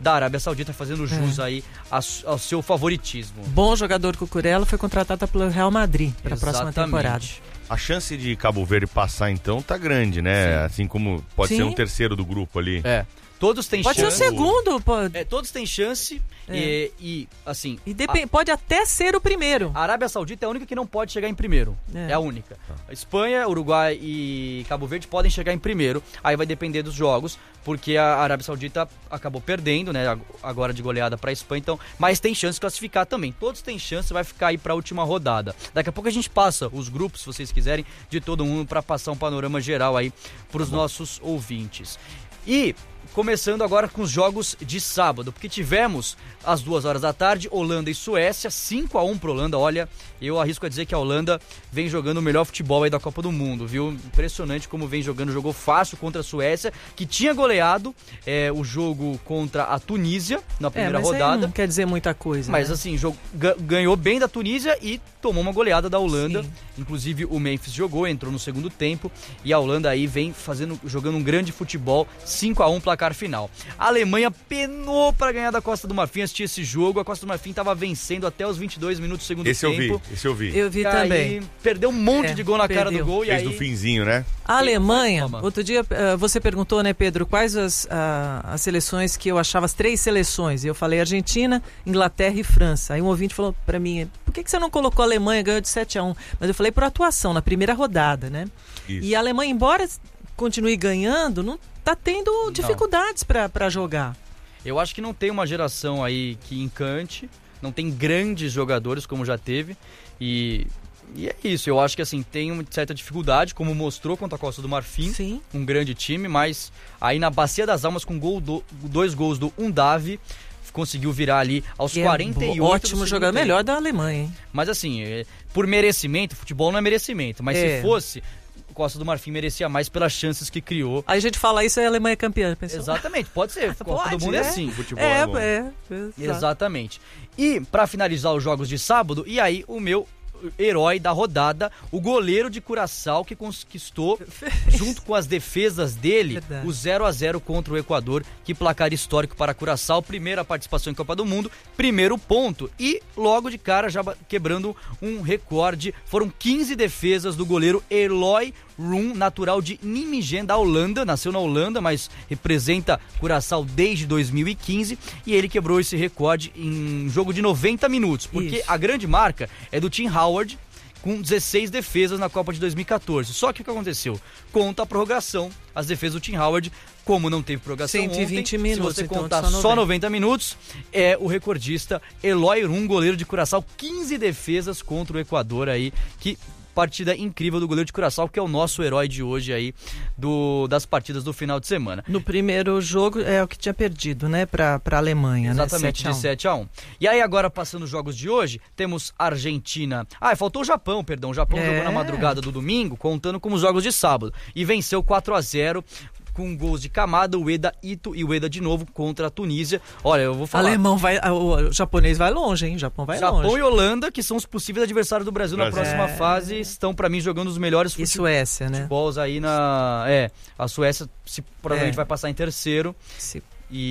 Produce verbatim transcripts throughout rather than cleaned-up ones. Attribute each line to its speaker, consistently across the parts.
Speaker 1: da Arábia Saudita, fazendo jus é. aí ao seu favoritismo.
Speaker 2: Bom jogador Cucurella, foi contratado pelo Real Madrid para a próxima temporada.
Speaker 3: A chance de Cabo Verde passar, então, tá grande, né? Sim. Assim como pode Sim. ser um terceiro do grupo ali.
Speaker 1: É. Todos têm
Speaker 2: pode
Speaker 1: chance.
Speaker 2: Pode ser o segundo. Pode.
Speaker 1: É, todos têm chance é. e, e, assim...
Speaker 2: E depend... a... pode até ser o primeiro.
Speaker 1: A Arábia Saudita é a única que não pode chegar em primeiro. É, é a única. A Espanha, Uruguai e Cabo Verde podem chegar em primeiro. Aí vai depender dos jogos, porque a Arábia Saudita acabou perdendo, né? Agora de goleada para a Espanha, então... Mas tem chance de classificar também. Todos têm chance, vai ficar aí para a última rodada. Daqui a pouco a gente passa os grupos, se vocês quiserem, de todo mundo, para passar um panorama geral aí para os tá nossos ouvintes. E... começando agora com os jogos de sábado, porque tivemos às duas horas da tarde, Holanda e Suécia, cinco a um para Holanda. Olha, eu arrisco a dizer que a Holanda vem jogando o melhor futebol aí da Copa do Mundo, viu? Impressionante como vem jogando, jogou fácil contra a Suécia, que tinha goleado é, o jogo contra a Tunísia na primeira
Speaker 2: é, mas
Speaker 1: rodada.
Speaker 2: Não quer dizer muita coisa.
Speaker 1: Mas
Speaker 2: né?
Speaker 1: assim, jogo, ganhou bem da Tunísia e tomou uma goleada da Holanda. Sim. Inclusive o Memphis jogou, entrou no segundo tempo e a Holanda aí vem fazendo, jogando um grande futebol, cinco a um placar final. A Alemanha penou para ganhar da Costa do Marfim, assistir esse jogo. A Costa do Marfim estava vencendo até os vinte e dois minutos do segundo
Speaker 3: esse
Speaker 1: tempo.
Speaker 3: Eu vi, esse eu vi.
Speaker 2: Eu vi
Speaker 1: e
Speaker 2: também.
Speaker 1: Aí, perdeu um monte
Speaker 2: é,
Speaker 1: de gol na
Speaker 2: perdeu.
Speaker 1: cara do gol.
Speaker 3: Fez
Speaker 1: e aí...
Speaker 3: no finzinho, né?
Speaker 2: A Alemanha, outro dia uh, você perguntou, né, Pedro, quais as, uh, as seleções que eu achava, as três seleções. E eu falei Argentina, Inglaterra e França. Aí um ouvinte falou para mim, por que, que você não colocou a Alemanha, ganhou de sete a um? Mas eu falei por atuação, na primeira rodada, né? Isso. E a Alemanha, embora continue ganhando, não tá tendo dificuldades para jogar.
Speaker 1: Eu acho que não tem uma geração aí que encante, não tem grandes jogadores como já teve, e, e é isso, eu acho que assim, tem uma certa dificuldade, como mostrou contra a Costa do Marfim,
Speaker 2: Sim.
Speaker 1: um grande time, mas aí na Bacia das Almas com gol do, dois gols do Undav, conseguiu virar ali aos é quarenta e oito.
Speaker 2: Ótimo jogador, melhor da Alemanha, hein?
Speaker 1: Mas assim, é, por merecimento, futebol não é merecimento, mas é. se fosse... Costa do Marfim merecia mais pelas chances que criou.
Speaker 2: Aí a gente fala isso, é a Alemanha campeã. Pensou?
Speaker 1: Exatamente, pode ser. Copa
Speaker 2: pode,
Speaker 1: do Mundo
Speaker 2: né?
Speaker 1: é assim.
Speaker 3: Futebol
Speaker 2: é,
Speaker 3: é bom.
Speaker 2: é, é
Speaker 1: Exatamente. E para finalizar os jogos de sábado, e aí o meu herói da rodada, o goleiro de Curaçao, que conquistou, junto com as defesas dele, Verdade. o zero a zero contra o Equador. Que placar histórico para Curaçao, primeira participação em Copa do Mundo, primeiro ponto, e logo de cara já quebrando um recorde, foram quinze defesas do goleiro Eloy Room, natural de Nijmegen, da Holanda, nasceu na Holanda, mas representa Curaçao desde dois mil e quinze, e ele quebrou esse recorde em jogo de noventa minutos, porque Isso. a grande marca é do Tim Howard, com dezesseis defesas na Copa de dois mil e catorze. Só que o que aconteceu? Conta a prorrogação, as defesas do Tim Howard, como não teve prorrogação
Speaker 2: cento e vinte
Speaker 1: ontem,
Speaker 2: minutos,
Speaker 1: se você
Speaker 2: então,
Speaker 1: contar
Speaker 2: só,
Speaker 1: só noventa minutos, é o recordista Eloy Room, goleiro de Curaçao, quinze defesas contra o Equador aí, que... partida incrível do goleiro de Curaçao, que é o nosso herói de hoje aí, do, das partidas do final de semana.
Speaker 2: No primeiro jogo é o que tinha perdido, né, pra, pra Alemanha,
Speaker 1: Exatamente,
Speaker 2: né?
Speaker 1: de sete a um. E aí agora, passando os jogos de hoje, temos Argentina... Ah, faltou o Japão, perdão. O Japão é. jogou na madrugada do domingo, contando com os jogos de sábado. E venceu quatro a zero, com gols de Kamada, Ueda, Ito e Ueda de novo contra a Tunísia. Olha, eu vou falar...
Speaker 2: Alemão vai... O japonês vai longe, hein? O Japão vai
Speaker 1: Japão
Speaker 2: longe.
Speaker 1: Japão e Holanda, que são os possíveis adversários do Brasil, Brasil. na próxima é. fase, estão, pra mim, jogando os melhores
Speaker 2: fute... E Suécia, né?
Speaker 1: futebols aí na... É, a Suécia se, provavelmente é. vai passar em terceiro.
Speaker 2: Se...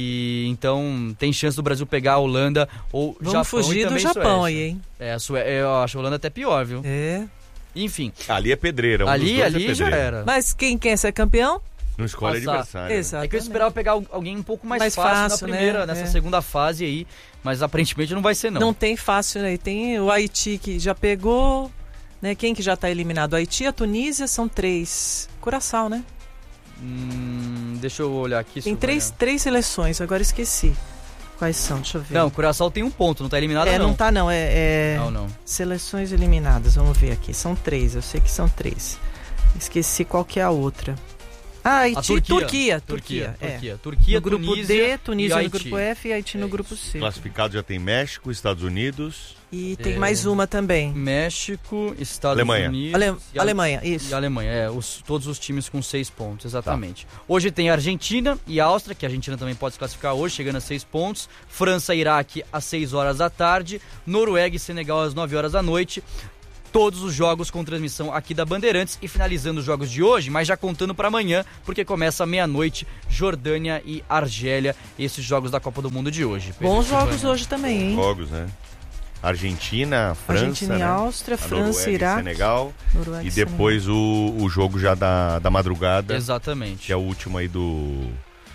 Speaker 1: E então tem chance do Brasil pegar a Holanda ou
Speaker 2: Vamos
Speaker 1: Japão
Speaker 2: fugir
Speaker 1: e também
Speaker 2: do Japão
Speaker 1: Suécia.
Speaker 2: aí, hein?
Speaker 1: É, a Sué... eu acho a Holanda até pior, viu?
Speaker 2: É.
Speaker 1: Enfim.
Speaker 3: Ali é pedreira. Um
Speaker 1: ali, ali
Speaker 3: é pedreira.
Speaker 1: já era.
Speaker 2: Mas quem quer ser campeão?
Speaker 3: Não escolhe
Speaker 1: Passar.
Speaker 3: adversário.
Speaker 2: Exatamente.
Speaker 1: É que eu esperava pegar alguém um pouco mais,
Speaker 2: mais
Speaker 1: fácil,
Speaker 2: fácil
Speaker 1: na primeira,
Speaker 2: né?
Speaker 1: nessa
Speaker 2: é.
Speaker 1: segunda fase aí, mas aparentemente não vai ser não.
Speaker 2: Não tem fácil, né? Tem o Haiti que já pegou, né? Quem que já tá eliminado? O Haiti e a Tunísia são três. Curaçao, né?
Speaker 1: Hum, deixa eu olhar aqui.
Speaker 2: Tem três, três seleções, agora esqueci. Quais são? Deixa eu ver.
Speaker 1: Não, Curaçao tem um ponto, não tá eliminado
Speaker 2: é,
Speaker 1: não.
Speaker 2: não tá não, é, é...
Speaker 1: Não, não.
Speaker 2: Seleções eliminadas, vamos ver aqui. São três, eu sei que são três. Esqueci qual que é a outra. Ah, Haiti,
Speaker 1: a Turquia.
Speaker 2: Turquia. Turquia,
Speaker 1: Turquia.
Speaker 2: é.
Speaker 1: Turquia, Turquia
Speaker 2: no grupo
Speaker 1: Tunísia
Speaker 2: D, Tunísia no
Speaker 1: Haiti.
Speaker 2: grupo F e Haiti no
Speaker 1: é
Speaker 2: grupo C.
Speaker 3: Classificado já tem México, Estados Unidos...
Speaker 2: E tem
Speaker 1: é...
Speaker 2: mais uma também.
Speaker 1: México, Estados
Speaker 3: Alemanha.
Speaker 1: Unidos...
Speaker 2: Ale...
Speaker 1: E a...
Speaker 2: Alemanha, isso.
Speaker 1: E a Alemanha, é, os, todos os times com seis pontos, exatamente. Tá. Hoje tem Argentina e Áustria, que a Argentina também pode se classificar hoje, chegando a seis pontos. França e Iraque às seis horas da tarde. Noruega e Senegal às nove horas da noite. todos os jogos com transmissão aqui da Bandeirantes e finalizando os jogos de hoje, mas já contando para amanhã, porque começa meia-noite, Jordânia e Argélia, esses jogos da Copa do Mundo de hoje.
Speaker 2: Bons jogos hoje também, hein?
Speaker 3: Jogos, né? Argentina, França,
Speaker 2: Argentina e
Speaker 3: né?
Speaker 2: Áustria, França, Iraque,
Speaker 3: Senegal,
Speaker 2: Noruega
Speaker 3: e depois o, o jogo já da, da madrugada.
Speaker 1: Exatamente.
Speaker 3: Que é o último aí do...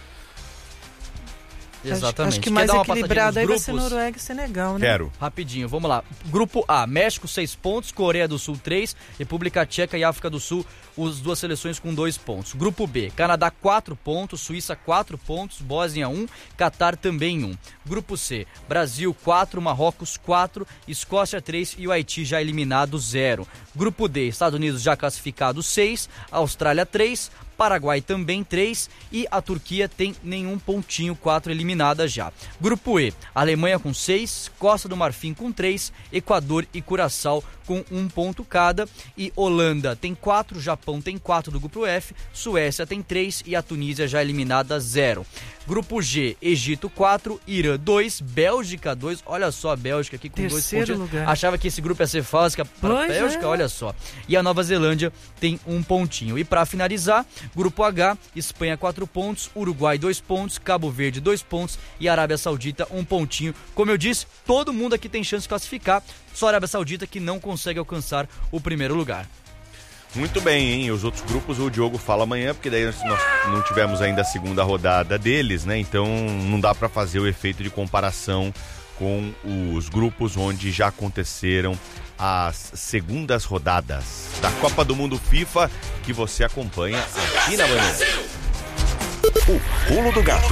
Speaker 1: Exatamente.
Speaker 2: Acho que mais equilibrado aí vai ser Noruega e Senegal, né?
Speaker 3: Quero.
Speaker 1: Rapidinho, vamos lá. Grupo A, México seis pontos, Coreia do Sul três, República Tcheca e África do Sul, as duas seleções com dois pontos. Grupo B, Canadá quatro pontos, Suíça quatro pontos, Bósnia um, Catar também um. Grupo C, Brasil quatro, Marrocos quatro, Escócia três e o Haiti já eliminado zero. Grupo D, Estados Unidos já classificado seis, Austrália três, Paraguai também três e a Turquia tem nenhum pontinho, quatro eliminadas já. Grupo E, Alemanha com seis, Costa do Marfim com três, Equador e Curaçao com um ponto cada e Holanda tem quatro, Japão tem quatro do grupo F, Suécia tem três e a Tunísia já eliminada zero. Grupo G, Egito quatro, Irã dois, Bélgica dois, olha só a Bélgica aqui com
Speaker 2: Terceiro
Speaker 1: dois pontos.
Speaker 2: lugar.
Speaker 1: Achava que esse grupo ia ser fácil para a Bélgica, é. Olha só. E a Nova Zelândia tem um pontinho. E para finalizar, Grupo H, Espanha quatro pontos, Uruguai dois pontos, Cabo Verde dois pontos e Arábia Saudita um pontinho. Como eu disse, todo mundo aqui tem chance de classificar, só a Arábia Saudita que não consegue alcançar o primeiro lugar.
Speaker 3: Muito bem, hein? Os outros grupos o Diogo fala amanhã, porque daí nós não tivemos ainda a segunda rodada deles, né? Então não dá para fazer o efeito de comparação com os grupos onde já aconteceram as segundas rodadas da Copa do Mundo FIFA que você acompanha aqui na Bandeirantes.
Speaker 4: O Pulo do Gato.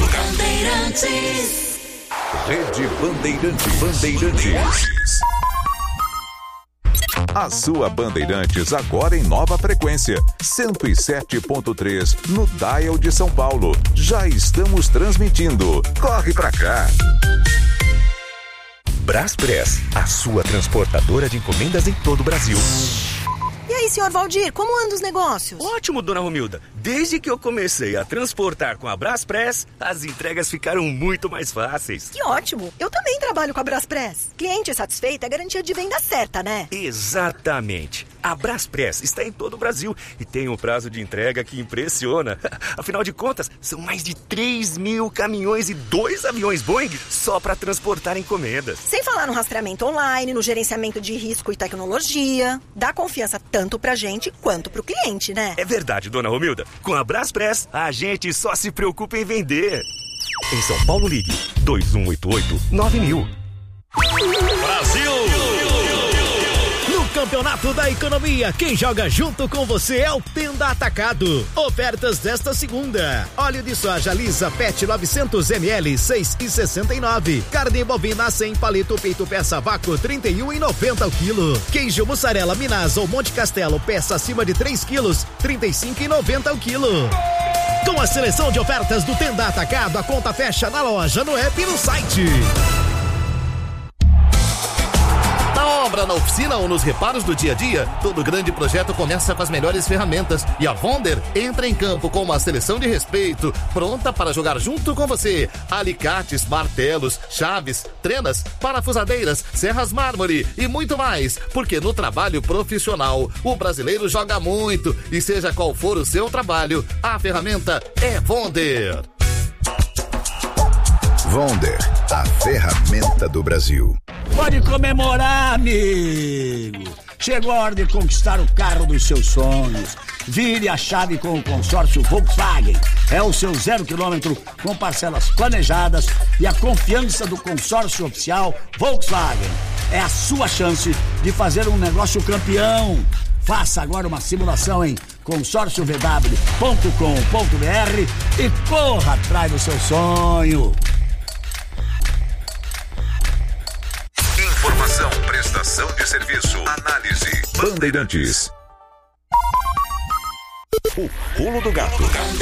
Speaker 4: Rede Bandeirantes. Bandeirantes. A sua Bandeirantes agora em nova frequência, cento e sete ponto três no dial de São Paulo. Já estamos transmitindo. Corre pra cá. Braspress, a sua transportadora de encomendas em todo o Brasil.
Speaker 5: E aí, senhor Valdir, como andam os negócios?
Speaker 6: Ótimo, dona Romilda. Desde que eu comecei a transportar com a Braspress, as entregas ficaram muito mais fáceis.
Speaker 5: Que ótimo. Eu também trabalho com a Braspress. Cliente satisfeito é garantia de venda certa, né?
Speaker 6: Exatamente. A Braspress está em todo o Brasil e tem um prazo de entrega que impressiona. Afinal de contas, são mais de três mil caminhões e dois aviões Boeing só para transportar encomendas.
Speaker 5: Sem falar no rastreamento online, no gerenciamento de risco e tecnologia. Dá confiança tanto pra gente quanto pro cliente, né?
Speaker 6: É verdade, dona Romilda. Com a Braspress, a gente só se preocupa em vender. Em São Paulo, ligue dois um oito oito nove mil.
Speaker 4: Brasil!
Speaker 7: No Campeonato da Economia, quem joga junto com você é o Tenda Atacado. Ofertas desta segunda: óleo de soja lisa P E T novecentos mililitros, seis e sessenta e nove. Carne bovina cem palito peito peça vácuo, trinta e um e noventa o quilo. Queijo mussarela Minas ou Monte Castelo peça acima de três quilos, trinta e cinco e noventa o quilo. Com a seleção de ofertas do Tenda Atacado, a conta fecha na loja, no app e no site.
Speaker 8: Na obra, na oficina ou nos reparos do dia a dia, todo grande projeto começa com as melhores ferramentas. E a Vonder entra em campo com uma seleção de respeito, pronta para jogar junto com você. Alicates, martelos, chaves, trenas, parafusadeiras, serras mármore e muito mais. Porque no trabalho profissional, o brasileiro joga muito. E seja qual for o seu trabalho, a ferramenta é Vonder.
Speaker 4: Vonder, a ferramenta do Brasil.
Speaker 9: Pode comemorar, amigo! Chegou a hora de conquistar o carro dos seus sonhos. Vire a chave com o consórcio Volkswagen. É o seu zero quilômetro com parcelas planejadas e a confiança do consórcio oficial Volkswagen. É a sua chance de fazer um negócio campeão. Faça agora uma simulação em consórcio v w ponto com ponto b r e corra atrás do seu sonho.
Speaker 4: Informação, prestação de serviço, análise. Bandeirantes. O Pulo do Gato.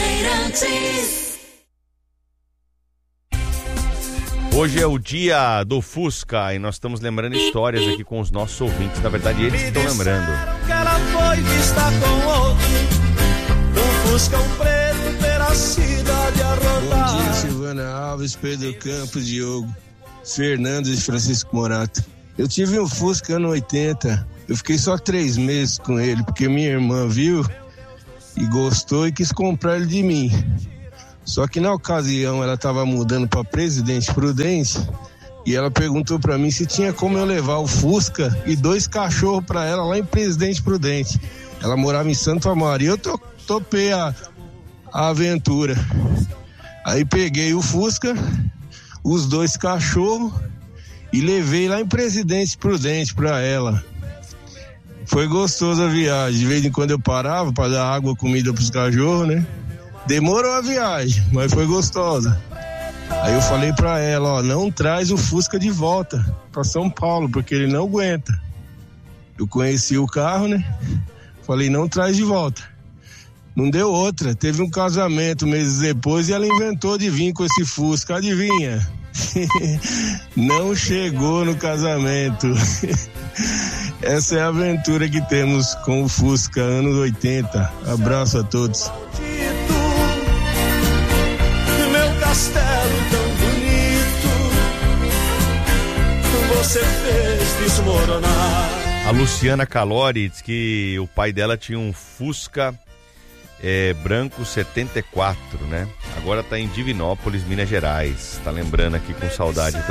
Speaker 3: Hoje é o dia do Fusca e nós estamos lembrando histórias aqui com os nossos ouvintes. Na verdade, eles estão lembrando.
Speaker 10: Que ela foi vista com outro, no Fusca um preto pela cidade a rodar.
Speaker 11: Bom dia, Silvana Alves, Pedro Campos, Diogo, Fernando e Francisco Morato. Eu tive um Fusca ano oitenta, Eu fiquei só três meses com ele, porque minha irmã viu e gostou e quis comprar ele de mim. Só que na ocasião ela estava mudando para Presidente Prudente e ela perguntou para mim se tinha como eu levar o Fusca e dois cachorros para ela lá em Presidente Prudente. Ela morava em Santo Amaro e eu to- topei a, a aventura. Aí peguei o Fusca, os dois cachorros e levei lá em Presidente Prudente para ela. Foi gostoso a viagem. De vez em quando eu parava para dar água, comida para os cachorros, né? Demorou a viagem, mas foi gostosa. Aí eu falei para ela, ó, não traz o Fusca de volta para São Paulo, porque ele não aguenta. Eu conheci o carro, né? Falei, não traz de volta. Não deu outra. Teve um casamento meses depois e ela inventou de vir com esse Fusca. Adivinha? Não chegou no casamento. Essa é a aventura que temos com o Fusca anos oitenta. Abraço a todos.
Speaker 10: Meu castelo tão bonito, você fez desmoronar.
Speaker 3: A Luciana Calori diz que o pai dela tinha um Fusca é, branco setenta e quatro, né? Agora tá em Divinópolis, Minas Gerais. Tá lembrando aqui com saudade também.